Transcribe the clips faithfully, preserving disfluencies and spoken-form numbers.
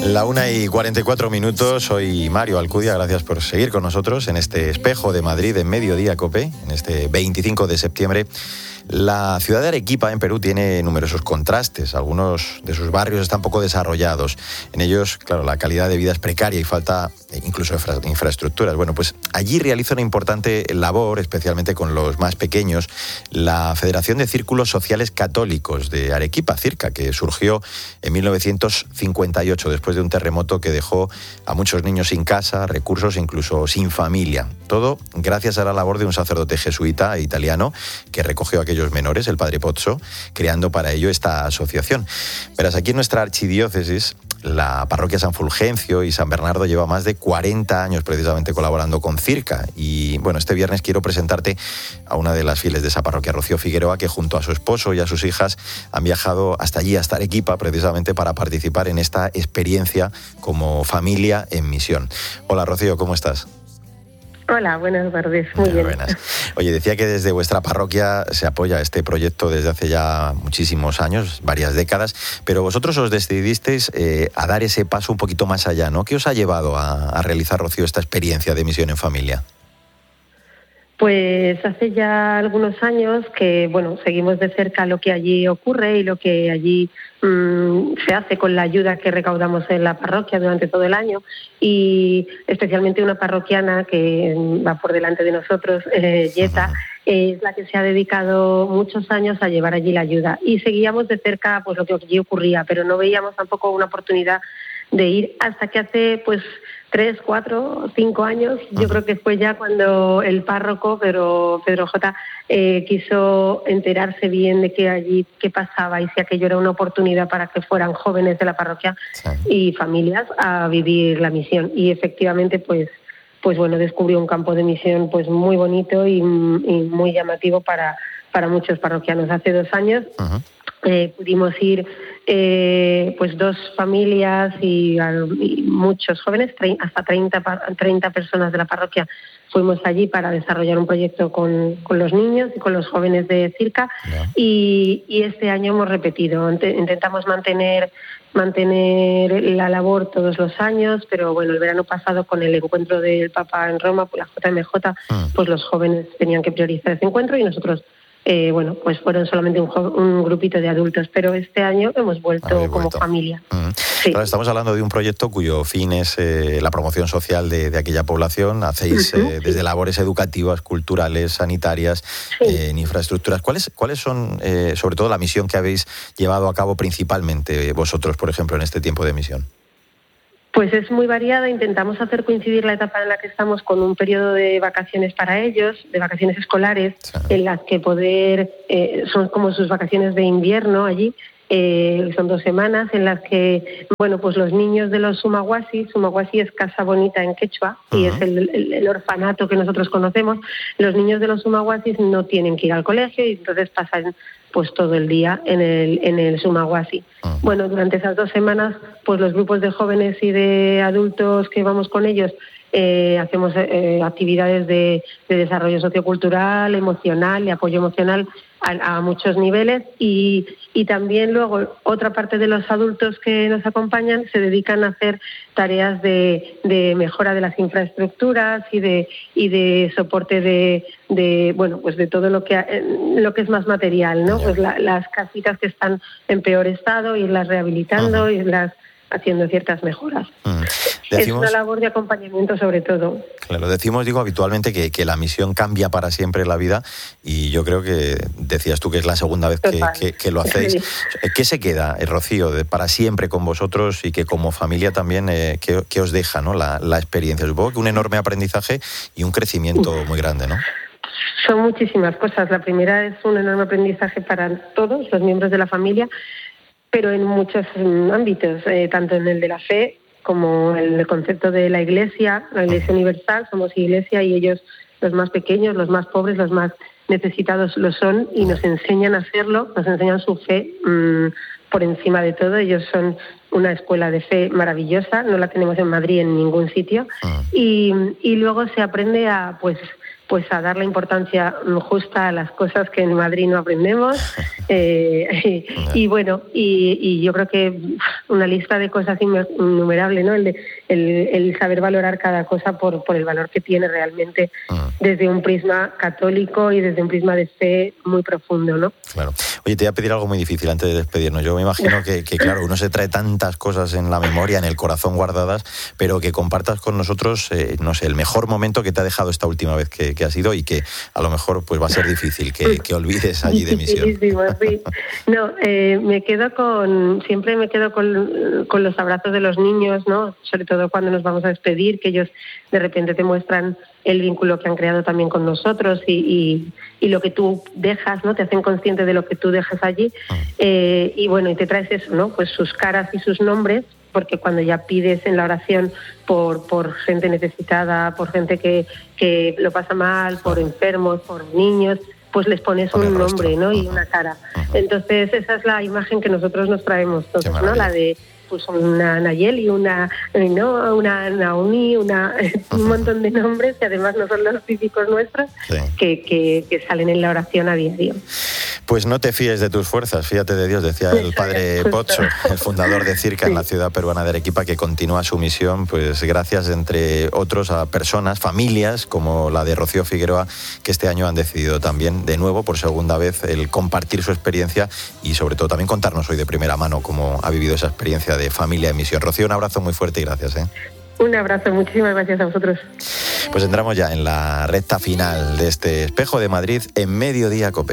La una y cuarenta y cuatro minutos, soy Mario Alcudia, gracias por seguir con nosotros en este espejo de Madrid en Mediodía COPE, en este veinticinco de septiembre. La ciudad de Arequipa, en Perú, tiene numerosos contrastes. Algunos de sus barrios están poco desarrollados. En ellos, claro, la calidad de vida es precaria y falta incluso infra- infraestructuras. Bueno, pues allí realiza una importante labor, especialmente con los más pequeños, la Federación de Círculos Sociales Católicos de Arequipa, CIRCA, que surgió en mil novecientos cincuenta y ocho, después de un terremoto que dejó a muchos niños sin casa, recursos, incluso sin familia. Todo gracias a la labor de un sacerdote jesuita italiano que recogió aquellos menores, el padre Pozzo, creando para ello esta asociación. Verás, aquí en nuestra archidiócesis, la parroquia San Fulgencio y San Bernardo lleva más de cuarenta años precisamente colaborando con CIRCA. Y bueno, este viernes quiero presentarte a una de las fieles de esa parroquia, Rocío Figueroa, que junto a su esposo y a sus hijas han viajado hasta allí, hasta Arequipa, precisamente para participar en esta experiencia como familia en misión. Hola Rocío, ¿cómo estás? Hola, buenas tardes. Muy, Muy bien. Buenas. Oye, decía que desde vuestra parroquia se apoya este proyecto desde hace ya muchísimos años, varias décadas, pero vosotros os decidisteis eh, a dar ese paso un poquito más allá, ¿no? ¿Qué os ha llevado a, a realizar, Rocío, esta experiencia de misión en familia? Pues hace ya algunos años que, bueno, seguimos de cerca lo que allí ocurre y lo que allí mmm, se hace con la ayuda que recaudamos en la parroquia durante todo el año, y especialmente una parroquiana que va por delante de nosotros, eh, Yeta, es la que se ha dedicado muchos años a llevar allí la ayuda. Y seguíamos de cerca pues lo que allí ocurría, pero no veíamos tampoco una oportunidad de ir hasta que hace pues tres, cuatro, cinco años, yo creo que fue ya cuando el párroco, Pedro, Pedro J, eh, quiso enterarse bien de qué allí qué pasaba y si aquello era una oportunidad para que fueran jóvenes de la parroquia sí. y familias a vivir la misión. Y efectivamente, pues, pues bueno, descubrió un campo de misión pues muy bonito y, y muy llamativo para, para muchos parroquianos. Hace dos años uh-huh. eh, pudimos ir Eh, pues dos familias y, y muchos jóvenes, tre- hasta treinta, treinta personas de la parroquia fuimos allí para desarrollar un proyecto con, con los niños y con los jóvenes de CIRCA yeah. y, y este año hemos repetido. Intentamos mantener mantener la labor todos los años, pero bueno, el verano pasado con el encuentro del Papa en Roma, por la J M J, mm. pues los jóvenes tenían que priorizar ese encuentro y nosotros Eh, bueno, pues fueron solamente un, un grupito de adultos, pero este año hemos vuelto Habéis como vuelto. familia. Mm. Sí. Claro, estamos hablando de un proyecto cuyo fin es eh, la promoción social de, de aquella población. Hacéis uh-huh, eh, desde sí. labores educativas, culturales, sanitarias, sí. eh, en infraestructuras. ¿Cuáles, cuáles son, eh, sobre todo, la misión que habéis llevado a cabo principalmente vosotros, por ejemplo, en este tiempo de misión? Pues es muy variada, intentamos hacer coincidir la etapa en la que estamos con un periodo de vacaciones para ellos, de vacaciones escolares, sí. en las que poder, eh, son como sus vacaciones de invierno allí, eh, son dos semanas en las que, bueno, pues los niños de los Sumaguasi, Sumaguasi es Casa Bonita en quechua, uh-huh. y es el, el, el orfanato que nosotros conocemos, los niños de los Sumaguasi no tienen que ir al colegio y entonces pasan pues todo el día en el en el Sumaguasi. Uh-huh. Bueno, durante esas dos semanas, pues los grupos de jóvenes y de adultos que vamos con ellos, eh, hacemos eh, actividades de, de desarrollo sociocultural, emocional y apoyo emocional a, a muchos niveles, y, y también luego otra parte de los adultos que nos acompañan se dedican a hacer tareas de, de mejora de las infraestructuras y de y de soporte de, de bueno pues de todo lo que lo que es más material, ¿no? Pues la, las casitas que están en peor estado, irlas rehabilitando, uh-huh. irlas haciendo ciertas mejoras. Uh-huh. Decimos, es una labor de acompañamiento sobre todo. Claro, decimos, digo, habitualmente que, que la misión cambia para siempre la vida, y yo creo que decías tú que es la segunda vez que, que, que lo hacéis. ¿Qué se queda, Rocío, de para siempre con vosotros y que como familia también, eh, que, que os deja, ¿no? la, la experiencia? Supongo que un enorme aprendizaje y un crecimiento muy grande, ¿no? Son muchísimas cosas. La primera es un enorme aprendizaje para todos los miembros de la familia, pero en muchos ámbitos, eh, tanto en el de la fe como el concepto de la Iglesia, la Iglesia universal. Somos Iglesia y ellos, los más pequeños, los más pobres, los más necesitados lo son, y nos enseñan a hacerlo, nos enseñan su fe mmm, por encima de todo. Ellos son una escuela de fe maravillosa, no la tenemos en Madrid en ningún sitio, y, y luego se aprende a, pues, pues a dar la importancia justa a las cosas que en Madrid no aprendemos. Eh, y, y bueno, y, y yo creo que una lista de cosas innumerable, ¿no? El, de, el, el saber valorar cada cosa por, por el valor que tiene realmente desde un prisma católico y desde un prisma de fe muy profundo, ¿no? Claro. Oye, te voy a pedir algo muy difícil antes de despedirnos. Yo me imagino que, que, claro, uno se trae tantas cosas en la memoria, en el corazón guardadas, pero que compartas con nosotros, eh, no sé, el mejor momento que te ha dejado esta última vez que, que has ido y que a lo mejor pues va a ser difícil que, que olvides allí de misión. Sí. No, eh, me quedo con, siempre me quedo con, con los abrazos de los niños, ¿no? Sobre todo cuando nos vamos a despedir, que ellos de repente te muestran el vínculo que han creado también con nosotros y, y, y lo que tú dejas, ¿no? Te hacen consciente de lo que tú dejas allí. Eh, y bueno, y te traes eso, ¿no? Pues sus caras y sus nombres, porque cuando ya pides en la oración por, por gente necesitada, por gente que, que lo pasa mal, por enfermos, por niños, pues les pones un nombre, ¿no? Y una cara. Entonces esa es la imagen que nosotros nos traemos todos, ¿no? La de pues una Nayeli, una no, una Naomi, una un montón de nombres que además no son los típicos nuestros, sí. que, que, que salen en la oración a diario. Pues no te fíes de tus fuerzas, fíjate de Dios, decía el padre Pocho, el fundador de Circa sí. en la ciudad peruana de Arequipa, que continúa su misión, pues gracias, entre otros, a personas, familias, como la de Rocío Figueroa, que este año han decidido también, de nuevo, por segunda vez, el compartir su experiencia y, sobre todo, también contarnos hoy de primera mano cómo ha vivido esa experiencia de familia en misión. Rocío, un abrazo muy fuerte y gracias. ¿eh? Un abrazo, muchísimas gracias a vosotros. Pues entramos ya en la recta final de este Espejo de Madrid en Mediodía COPE.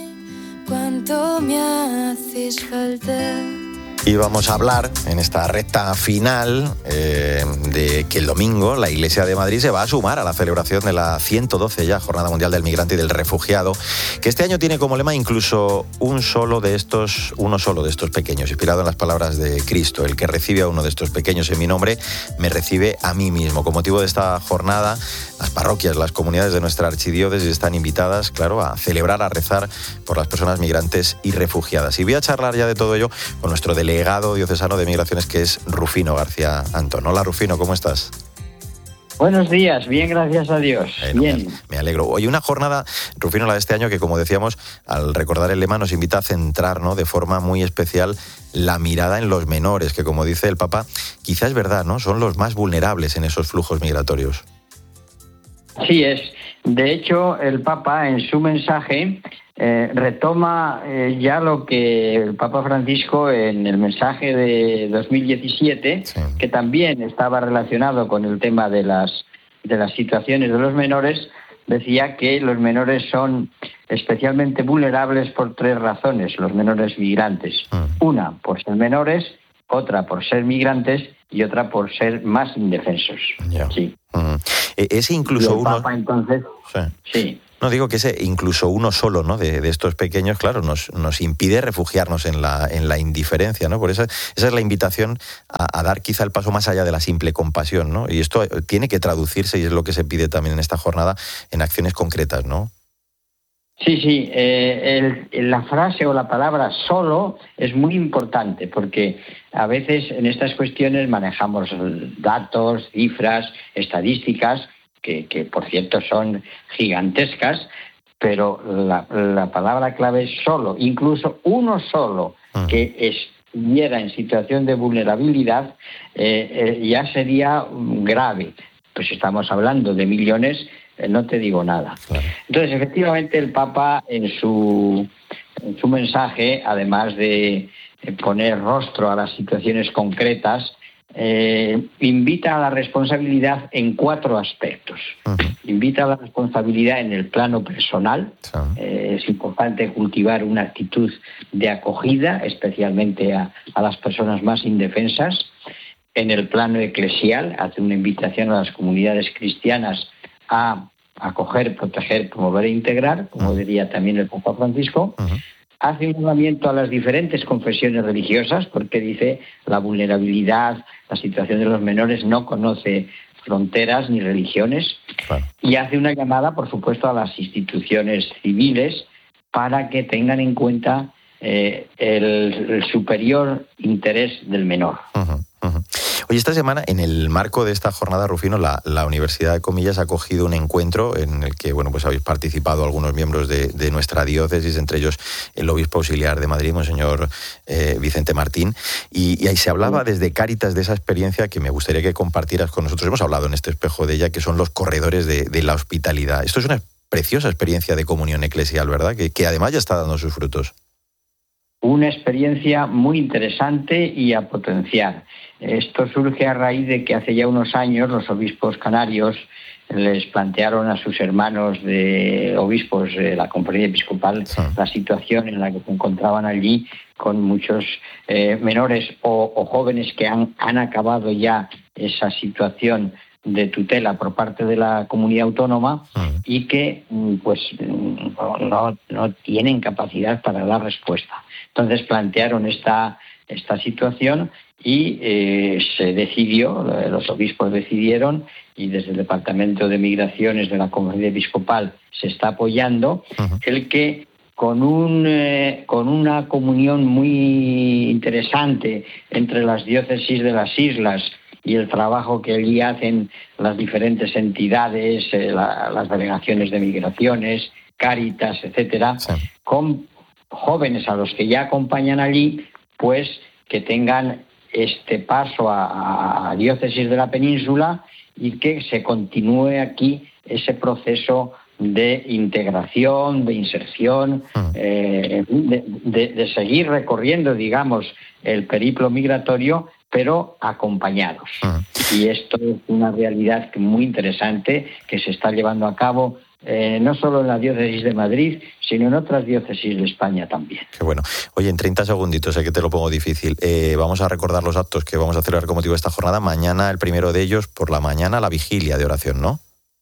Cuánto me haces falta. Y vamos a hablar en esta recta final eh, de que el domingo la Iglesia de Madrid se va a sumar a la celebración de la ciento doce ya Jornada Mundial del Migrante y del Refugiado, que este año tiene como lema incluso un solo de estos, uno solo de estos pequeños, inspirado en las palabras de Cristo: el que recibe a uno de estos pequeños en mi nombre, me recibe a mí mismo. Con motivo de esta jornada, las parroquias, las comunidades de nuestra archidiócesis están invitadas, claro, a celebrar, a rezar por las personas migrantes y refugiadas. Y voy a charlar ya de todo ello con nuestro delegado delegado diocesano de Migraciones, que es Rufino García Antón. Hola, Rufino, ¿cómo estás? Buenos días, bien, gracias a Dios. Bueno, bien. Me, me alegro. Hoy una jornada, Rufino, la de este año, que como decíamos, al recordar el lema nos invita a centrar, ¿no?, de forma muy especial la mirada en los menores, que como dice el Papa, quizás es verdad, ¿no?, son los más vulnerables en esos flujos migratorios. Así es. De hecho, el Papa en su mensaje eh, retoma eh, ya lo que el Papa Francisco en el mensaje de dos mil diecisiete, sí. que también estaba relacionado con el tema de las, de las situaciones de los menores, decía que los menores son especialmente vulnerables por tres razones, los menores migrantes. Mm. Una, por ser menores, otra por ser migrantes y otra por ser más indefensos. Yeah. Sí. Mm. Ese incluso y el uno... Papa, entonces... Sí. sí. No, digo que ese incluso uno solo, ¿no?, de, de estos pequeños, claro, nos, nos impide refugiarnos en la, en la indiferencia, ¿no? Por eso esa es la invitación a, a dar quizá el paso más allá de la simple compasión, ¿no? Y esto tiene que traducirse, y es lo que se pide también en esta jornada, en acciones concretas, ¿no? Sí, sí, eh, el, la frase o la palabra solo es muy importante, porque a veces en estas cuestiones manejamos datos, cifras, estadísticas, que, que por cierto son gigantescas, pero la, la palabra clave es solo. Incluso uno solo que estuviera en situación de vulnerabilidad eh, eh, ya sería grave. Pues estamos hablando de millones, eh, no te digo nada. Claro. Entonces, efectivamente, el Papa en su, en su mensaje, además de poner rostro a las situaciones concretas, Eh, invita a la responsabilidad en cuatro aspectos. Uh-huh. Invita a la responsabilidad en el plano personal. Uh-huh. Eh, es importante cultivar una actitud de acogida, especialmente a, a las personas más indefensas. En el plano eclesial, hace una invitación a las comunidades cristianas a acoger, proteger, promover e integrar, como uh-huh. diría también el Papa Francisco. Uh-huh. Hace un llamamiento a las diferentes confesiones religiosas, porque dice la vulnerabilidad, la situación de los menores no conoce fronteras ni religiones. Claro. Y hace una llamada, por supuesto, a las instituciones civiles para que tengan en cuenta eh, el, el superior interés del menor. Uh-huh, uh-huh. Oye, esta semana, en el marco de esta jornada, Rufino, la, la Universidad de Comillas ha acogido un encuentro en el que, bueno, pues habéis participado algunos miembros de, de nuestra diócesis, entre ellos el obispo auxiliar de Madrid, monseñor eh, Vicente Martín, y, y ahí se hablaba desde Cáritas de esa experiencia que me gustaría que compartieras con nosotros. Hemos hablado en este espejo de ella, que son los corredores de, de la hospitalidad. Esto es una preciosa experiencia de comunión eclesial, ¿verdad? Que, que además ya está dando sus frutos. Una experiencia muy interesante y a potenciar. Esto surge a raíz de que hace ya unos años los obispos canarios les plantearon a sus hermanos de obispos de la Conferencia Episcopal sí. la situación en la que se encontraban allí con muchos eh, menores o, o jóvenes que han, han acabado ya esa situación de tutela por parte de la comunidad autónoma uh-huh. y que pues no, no, no tienen capacidad para dar respuesta. Entonces plantearon esta, esta situación y eh, se decidió, los obispos decidieron, y desde el Departamento de Migraciones de la Conferencia Episcopal se está apoyando, uh-huh. el que con, un, eh, con una comunión muy interesante entre las diócesis de las islas y el trabajo que allí hacen las diferentes entidades, eh, la, las delegaciones de migraciones, Cáritas, etcétera, sí. con jóvenes a los que ya acompañan allí, pues que tengan este paso a, a diócesis de la península y que se continúe aquí ese proceso de integración, de inserción, uh-huh. eh, de, de, de seguir recorriendo, digamos, el periplo migratorio, pero acompañados. Uh-huh. Y esto es una realidad muy interesante que se está llevando a cabo eh, no solo en la diócesis de Madrid, sino en otras diócesis de España también. Qué bueno. Oye, en treinta segunditos, sé que te lo pongo difícil. Eh, vamos a recordar los actos que vamos a celebrar con motivo de esta jornada. Mañana, el primero de ellos, por la mañana, la vigilia de oración, ¿no?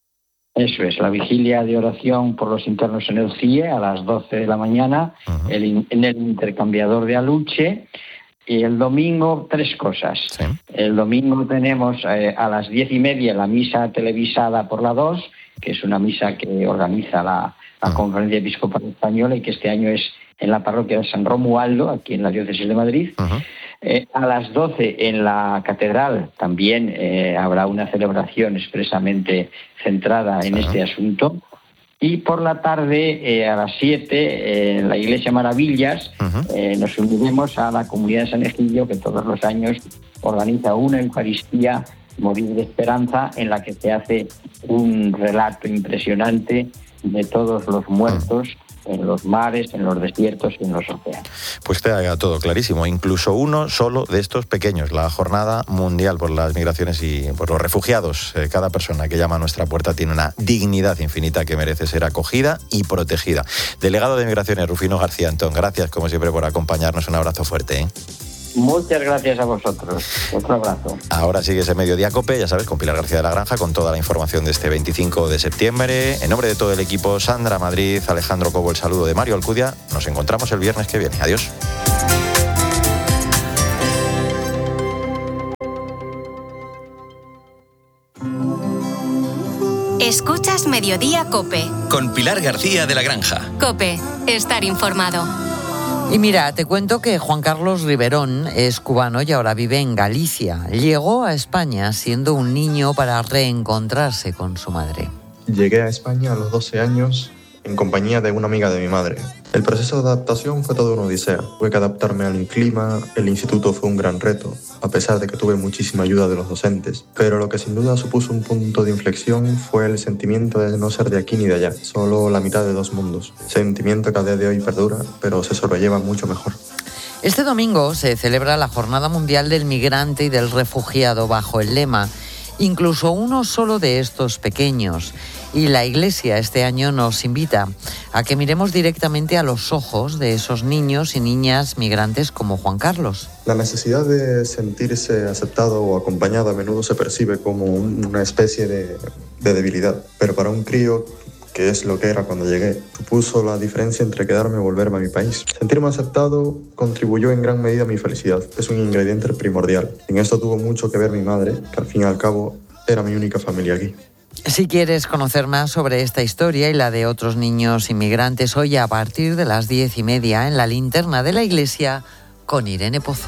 Eso es, la vigilia de oración por los internos en el C I E a las doce de la mañana, uh-huh. el, en el intercambiador de Aluche. Y el domingo, tres cosas. Sí. El domingo tenemos eh, a las diez y media la misa televisada por la dos, que es una misa que organiza la, la uh-huh. Conferencia Episcopal Española y que este año es en la parroquia de San Romualdo, aquí en la diócesis de Madrid. Uh-huh. Eh, a las doce en la catedral también eh, habrá una celebración expresamente centrada en uh-huh. este asunto. Y por la tarde, eh, a las siete, eh, en la Iglesia Maravillas, uh-huh. eh, nos uniremos a la comunidad de San Egidio, que todos los años organiza una Eucaristía Morir de Esperanza, en la que se hace un relato impresionante de todos los muertos uh-huh. en los mares, en los desiertos y en los océanos. Pues te haga todo clarísimo, incluso uno solo de estos pequeños, la Jornada Mundial por las Migraciones y por los Refugiados. Eh, cada persona que llama a nuestra puerta tiene una dignidad infinita que merece ser acogida y protegida. Delegado de Migraciones, Rufino García Antón, gracias como siempre por acompañarnos. Un abrazo fuerte, ¿eh? Muchas gracias a vosotros. Otro abrazo. Ahora sigue ese Mediodía COPE, ya sabes, con Pilar García de la Granja, con toda la información de este veinticinco de septiembre. En nombre de todo el equipo, Sandra Madrid, Alejandro Cobo, el saludo de Mario Alcudia. Nos encontramos el viernes que viene. Adiós. Escuchas Mediodía COPE. Con Pilar García de la Granja. COPE, estar informado. Y mira, te cuento que Juan Carlos Riverón es cubano y ahora vive en Galicia. Llegó a España siendo un niño para reencontrarse con su madre. Llegué a España a los doce años en compañía de una amiga de mi madre. El proceso de adaptación fue toda una odisea. Tuve que adaptarme al clima, el instituto fue un gran reto, a pesar de que tuve muchísima ayuda de los docentes. Pero lo que sin duda supuso un punto de inflexión fue el sentimiento de no ser de aquí ni de allá, solo la mitad de dos mundos. Sentimiento que a día de hoy perdura, pero se sobrelleva mucho mejor. Este domingo se celebra la Jornada Mundial del Migrante y del Refugiado bajo el lema Incluso uno solo de estos pequeños. Y la Iglesia este año nos invita a que miremos directamente a los ojos de esos niños y niñas migrantes como Juan Carlos. La necesidad de sentirse aceptado o acompañado a menudo se percibe como una especie de, de debilidad, pero para un crío, que es lo que era cuando llegué, supuso la diferencia entre quedarme o volverme a mi país. Sentirme aceptado contribuyó en gran medida a mi felicidad. Es un ingrediente primordial. En esto tuvo mucho que ver mi madre, que al fin y al cabo era mi única familia aquí. Si quieres conocer más sobre esta historia y la de otros niños inmigrantes, hoy a partir de las diez y media en la linterna de la Iglesia con Irene Pozo.